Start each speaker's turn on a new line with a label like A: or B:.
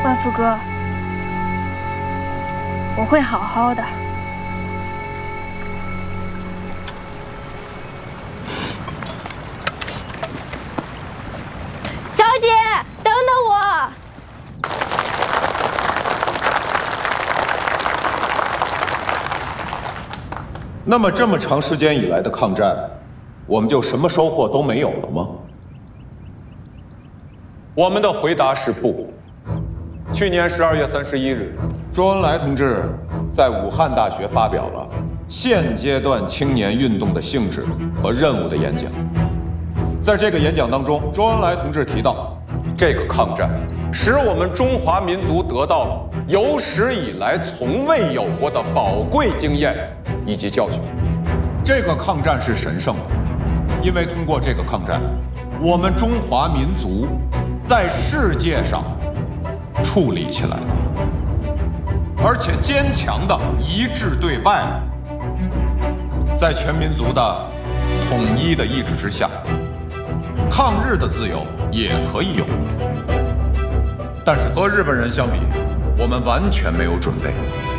A: 万福哥，我会好好的。小姐，等等我。
B: 那么这么长时间以来的抗战，我们就什么收获都没有了吗？我们的回答是不。去年12月31日，周恩来同志在武汉大学发表了现阶段青年运动的性质和任务的演讲。在这个演讲当中，周恩来同志提到，这个抗战使我们中华民族得到了有史以来从未有过的宝贵经验以及教训。这个抗战是神圣的，因为通过这个抗战，我们中华民族在世界上矗立起来了，而且坚强的一致对外，在全民族的统一的意志之下，抗日的自由也可以有。但是和日本人相比，我们完全没有准备。